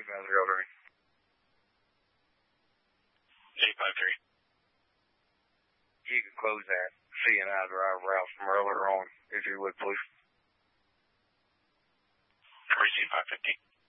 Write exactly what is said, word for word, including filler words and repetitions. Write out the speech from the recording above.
Female zero three. eight five three. You can close that C and I drive route from earlier on, if you would, please. Receive five fifty.